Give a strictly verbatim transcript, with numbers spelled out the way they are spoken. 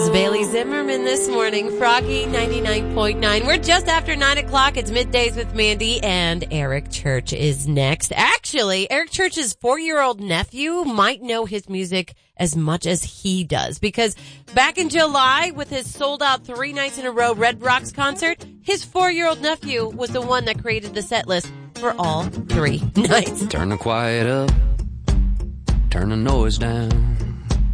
Bailey Zimmerman this morning. Froggy ninety-nine point nine. We're just after nine o'clock. It's Middays with Mandy, and Eric Church is next. Actually, Eric Church's four-year-old nephew might know his music as much as he does, because back in July with his sold-out three nights in a row Red Rocks concert, his four-year-old nephew was the one that created the set list for all three nights. Turn the quiet up, turn the noise down.